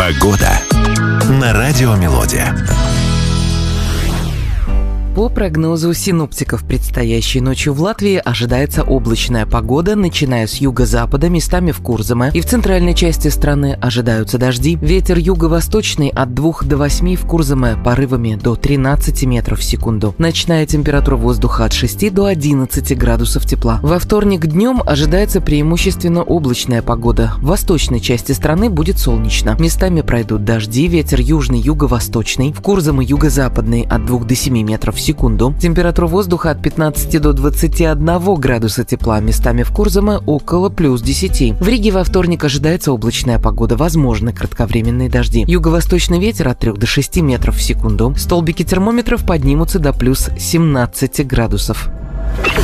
Погода на Радио Мелодия. По прогнозу синоптиков, предстоящей ночью в Латвии ожидается облачная погода, начиная с юго-запада, местами в Курзаме, и в центральной части страны ожидаются дожди. Ветер юго-восточный от 2 до 8 в Курзаме, порывами до 13 метров в секунду. Ночная температура воздуха от 6 до 11 градусов тепла. Во вторник днем ожидается преимущественно облачная погода. В восточной части страны будет солнечно. Местами пройдут дожди, ветер южный, юго-восточный, в Курзаме юго-западный от 2 до 7 метров в секунду. Температура воздуха от 15 до 21 градуса тепла, местами в Курзаме около плюс 10. В Риге во вторник ожидается облачная погода, возможны кратковременные дожди. Юго-восточный ветер от 3 до 6 метров в секунду. Столбики термометров поднимутся до плюс 17 градусов.